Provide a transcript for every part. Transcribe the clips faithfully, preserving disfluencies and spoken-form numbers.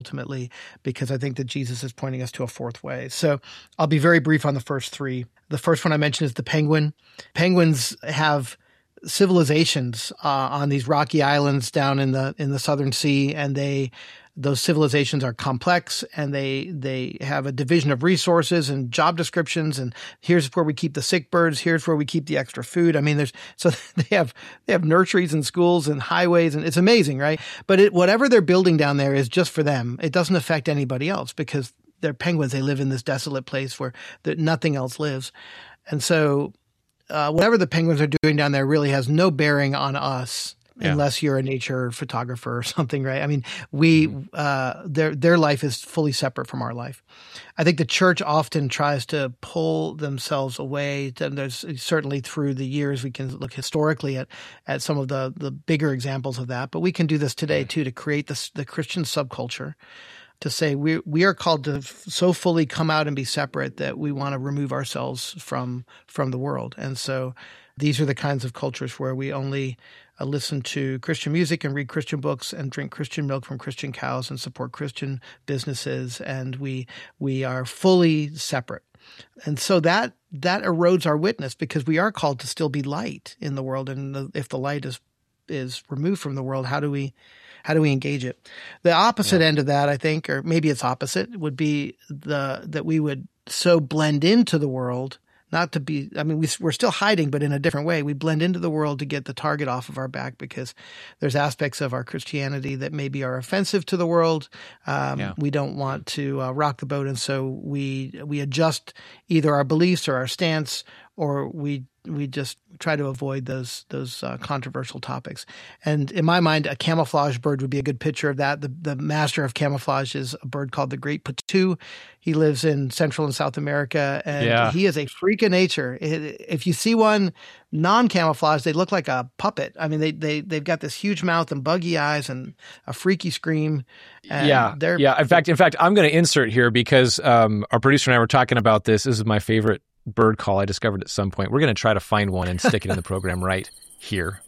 ultimately, because I think that Jesus is pointing us to a fourth way. So I'll be very brief on the first three. The first one I mentioned is the penguin. Penguins have civilizations uh, on these rocky islands down in the in the Southern Sea, and they those civilizations are complex, and they they have a division of resources and job descriptions, and here's where we keep the sick birds, here's where we keep the extra food. I mean, there's so they have they have nurseries and schools and highways, and it's amazing, right? But it, whatever they're building down there is just for them. It doesn't affect anybody else because they're penguins. They live in this desolate place where that nothing else lives, and so uh, whatever the penguins are doing down there really has no bearing on us. Yeah. Unless you're a nature photographer or something, right? I mean, we mm-hmm. uh, their their life is fully separate from our life. I think the church often tries to pull themselves away. And there's certainly through the years we can look historically at at some of the the bigger examples of that, but we can do this today too to create this the Christian subculture. To say we we are called to f- so fully come out and be separate that we want to remove ourselves from from the world, and so these are the kinds of cultures where we only uh, listen to Christian music and read Christian books and drink Christian milk from Christian cows and support Christian businesses, and we we are fully separate. And so that that erodes our witness because we are called to still be light in the world, and the, if the light is is removed from the world, how do we how do we engage it? The opposite yeah. end of that, I think, or maybe it's opposite, would be the that we would so blend into the world. Not to be, I mean, we, we're still hiding, but in a different way. We blend into the world to get the target off of our back because there's aspects of our Christianity that maybe are offensive to the world. Um, yeah. We don't want to uh, rock the boat. And so we we adjust either our beliefs or our stance, or we we just try to avoid those those uh, controversial topics. And in my mind, a camouflage bird would be a good picture of that. The the master of camouflage is a bird called the great patoo. He lives in Central and South America, and yeah. he is a freak of nature. If you see one non-camouflage, they look like a puppet. I mean, they they they've got this huge mouth and buggy eyes and a freaky scream. And yeah, they're, yeah. In fact, in fact, I'm going to insert here because um, our producer and I were talking about this. This is my favorite bird call I discovered at some point. We're going to try to find one and stick it in the program right here.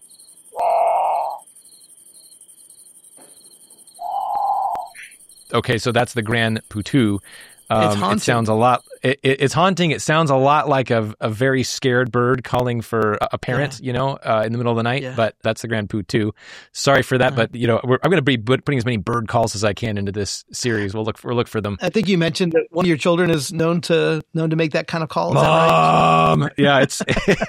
Okay, so that's the grand patoo. Um, it sounds a lot. It, it, it's haunting. It sounds a lot like a, a very scared bird calling for a parent, yeah. you know, uh, in the middle of the night. Yeah. But that's the grand patoo. Sorry for that, uh-huh. but you know, we're, I'm going to be putting as many bird calls as I can into this series. We'll look. We'll look for them. I think you mentioned that one of your children is known to known to make that kind of call. Is Mom, that right? Yeah, it's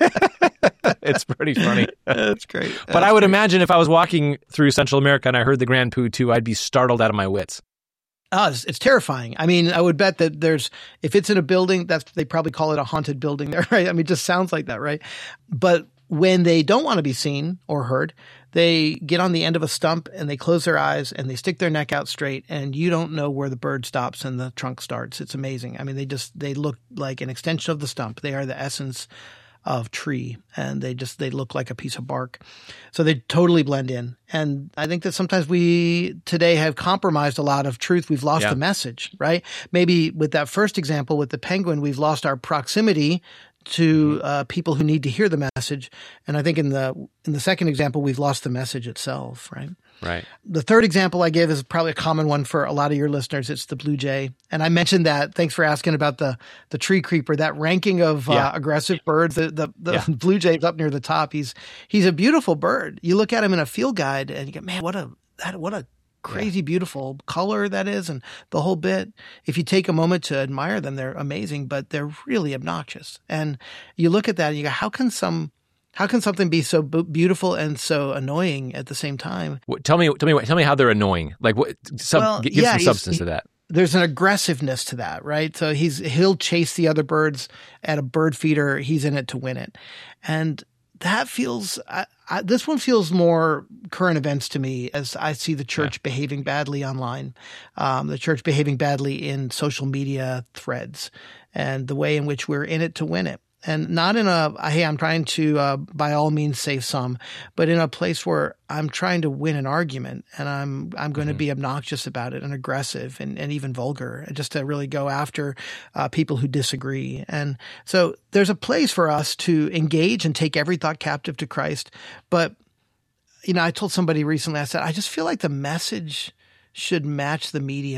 it's pretty funny. That's great. That's but I would great. imagine if I was walking through Central America and I heard the grand patoo, I'd be startled out of my wits. Oh, it's, it's terrifying. I mean, I would bet that there's, if it's in a building, that's, they probably call it a haunted building there, right? I mean, it just sounds like that, right? But when they don't want to be seen or heard, they get on the end of a stump and they close their eyes and they stick their neck out straight, and you don't know where the bird stops and the trunk starts. It's amazing. I mean, they just, they look like an extension of the stump. They are the essence of tree, and they just, they look like a piece of bark. So they totally blend in. And I think that sometimes we today have compromised a lot of truth. We've lost yeah. the message, right? Maybe with that first example with the penguin, we've lost our proximity to uh, people who need to hear the message. And I think in the in the second example, we've lost the message itself, right? Right. The third example I give is probably a common one for a lot of your listeners. It's the blue jay. And I mentioned that. Thanks for asking about the the tree creeper, that ranking of yeah. uh, aggressive birds. The the, the yeah. blue jay's up near the top. He's he's a beautiful bird. You look at him in a field guide and you go, man, what a that, what a crazy yeah. beautiful color that is, and the whole bit. If you take a moment to admire them, they're amazing, but they're really obnoxious. And you look at that and you go, how can some How can something be so b- beautiful and so annoying at the same time? What, tell me, tell me, what, tell me how they're annoying. Like, what? Some, well, give yeah, some substance he, to that. There's an aggressiveness to that, right? So he's he'll chase the other birds at a bird feeder. He's in it to win it, and that feels. I, I, this one feels more current events to me, as I see the church yeah. behaving badly online, um, the church behaving badly in social media threads, and the way in which we're in it to win it. And not in a, hey, I'm trying to, uh, by all means, save some, but in a place where I'm trying to win an argument, and I'm I'm going mm-hmm. to be obnoxious about it and aggressive and, and even vulgar, just to really go after uh, people who disagree. And so there's a place for us to engage and take every thought captive to Christ. But, you know, I told somebody recently, I said, I just feel like the message should match the medium.